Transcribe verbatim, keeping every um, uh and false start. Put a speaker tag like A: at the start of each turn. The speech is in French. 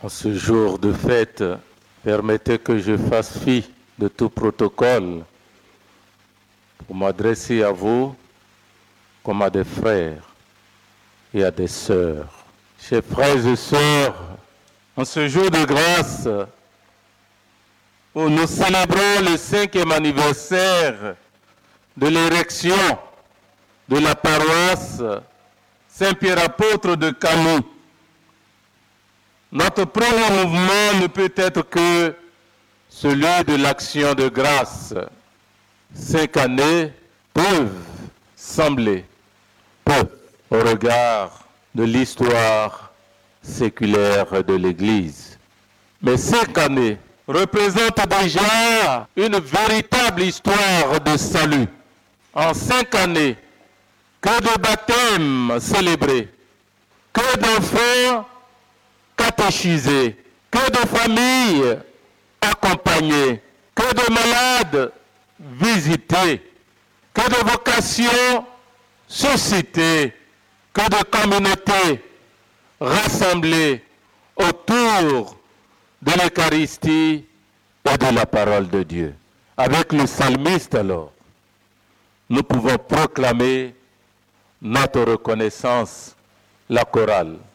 A: En ce jour de fête, permettez que je fasse fi de tout protocole pour m'adresser à vous comme à des frères et à des sœurs. Chers frères et sœurs, en ce jour de grâce où nous célébrons le cinquième anniversaire de l'érection de la paroisse Saint-Pierre apôtre de Camus, notre premier mouvement ne peut être que celui de l'action de grâce. Cinq années peuvent sembler peu au regard de l'histoire séculaire de l'Église. Mais cinq années représentent déjà une véritable histoire de salut. En cinq années, que de baptêmes célébrés, que d'enfants catéchisés, que de familles accompagnées, que de malades visités, que de vocations suscitées, que de communautés rassemblées autour de l'Eucharistie et de la parole de Dieu. Avec le psalmiste alors, nous pouvons proclamer notre reconnaissance, la chorale.